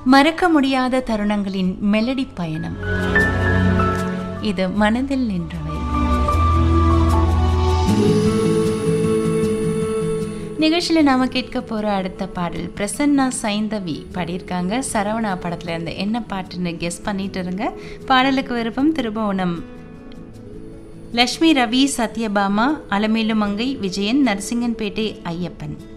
மறக்க முடியாத தருணங்களின் மெலடி பயணம். இது மனதில் நின்றவை. நிகழ்ச்சியில் நாம கேட்க போற அடுத்த பாடல் பிரசன்னா சைந்தவி பாடியிருக்காங்க. சரவணா படத்துல இருந்து என்ன பாட்டுன்னு கெஸ் பண்ணிட்டு இருங்க. பாடலுக்கு விருப்பம் திருபுவனம் லட்சுமி, ரவி, சத்யபாமா, அலமேலு மங்கை, விஜயன், நரசிங்கன்பேட்டை ஐயப்பன்.